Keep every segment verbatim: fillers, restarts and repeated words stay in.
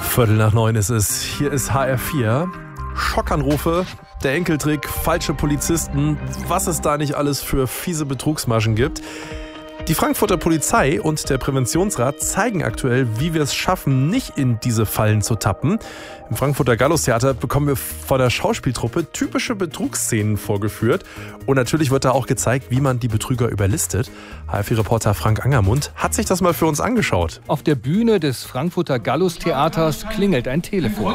Viertel nach neun ist es. Hier ist H R vier. Schockanrufe, der Enkeltrick, falsche Polizisten, was es da nicht alles für fiese Betrugsmaschen gibt. Die Frankfurter Polizei und der Präventionsrat zeigen aktuell, wie wir es schaffen, nicht in diese Fallen zu tappen. Im Frankfurter Gallustheater bekommen wir von der Schauspieltruppe typische Betrugsszenen vorgeführt. Und natürlich wird da auch gezeigt, wie man die Betrüger überlistet. H R vier-Reporter Frank Angermund hat sich das mal für uns angeschaut. Auf der Bühne des Frankfurter Gallustheaters klingelt ein Telefon.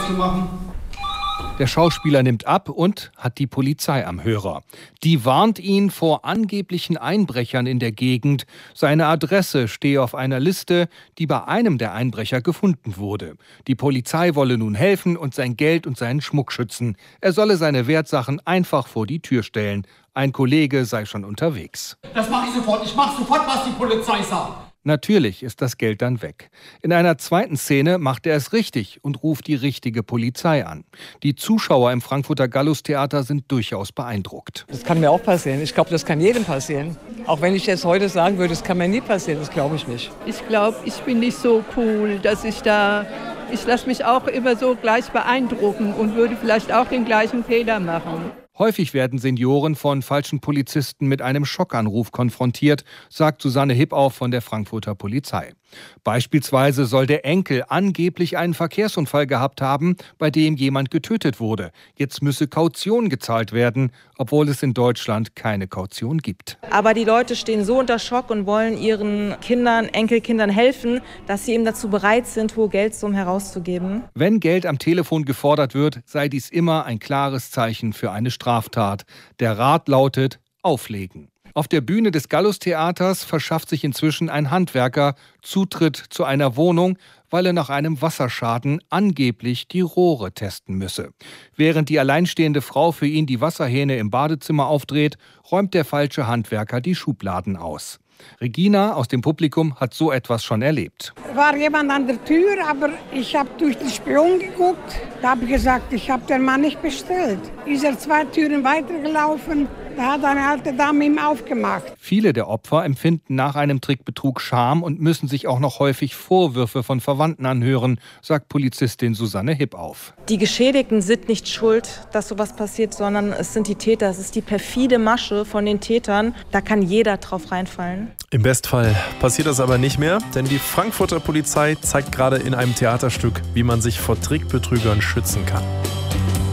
Der Schauspieler nimmt ab und hat die Polizei am Hörer. Die warnt ihn vor angeblichen Einbrechern in der Gegend. Seine Adresse stehe auf einer Liste, die bei einem der Einbrecher gefunden wurde. Die Polizei wolle nun helfen und sein Geld und seinen Schmuck schützen. Er solle seine Wertsachen einfach vor die Tür stellen. Ein Kollege sei schon unterwegs. Das mache ich sofort. Ich mache sofort, was die Polizei sagt. Natürlich ist das Geld dann weg. In einer zweiten Szene macht er es richtig und ruft die richtige Polizei an. Die Zuschauer im Frankfurter Gallustheater sind durchaus beeindruckt. Das kann mir auch passieren. Ich glaube, das kann jedem passieren. Auch wenn ich jetzt heute sagen würde, das kann mir nie passieren, das glaube ich nicht. Ich glaube, ich bin nicht so cool, dass ich da... Ich lasse mich auch immer so gleich beeindrucken und würde vielleicht auch den gleichen Fehler machen. Häufig werden Senioren von falschen Polizisten mit einem Schockanruf konfrontiert, sagt Susanne Hippauf von der Frankfurter Polizei. Beispielsweise soll der Enkel angeblich einen Verkehrsunfall gehabt haben, bei dem jemand getötet wurde. Jetzt müsse Kaution gezahlt werden, obwohl es in Deutschland keine Kaution gibt. Aber die Leute stehen so unter Schock und wollen ihren Kindern, Enkelkindern helfen, dass sie eben dazu bereit sind, hohe Geldsummen herauszugeben. Wenn Geld am Telefon gefordert wird, sei dies immer ein klares Zeichen für eine Straftat. Der Rat lautet: Auflegen. Auf der Bühne des Gallustheaters verschafft sich inzwischen ein Handwerker Zutritt zu einer Wohnung, weil er nach einem Wasserschaden angeblich die Rohre testen müsse. Während die alleinstehende Frau für ihn die Wasserhähne im Badezimmer aufdreht, räumt der falsche Handwerker die Schubladen aus. Regina aus dem Publikum hat so etwas schon erlebt. War jemand an der Tür, aber ich habe durch den Spion geguckt. Da habe ich gesagt, ich habe den Mann nicht bestellt. Ist er zwei Türen weitergelaufen, da hat eine alte Dame ihm aufgemacht. Viele der Opfer empfinden nach einem Trickbetrug Scham und müssen sich auch noch häufig Vorwürfe von Verwandten anhören, sagt Polizistin Susanne Hippauf. Die Geschädigten sind nicht schuld, dass sowas passiert, sondern es sind die Täter. Es ist die perfide Masche von den Tätern. Da kann jeder drauf reinfallen. Im Bestfall passiert das aber nicht mehr, denn die Frankfurter Polizei zeigt gerade in einem Theaterstück, wie man sich vor Trickbetrügern schützen kann.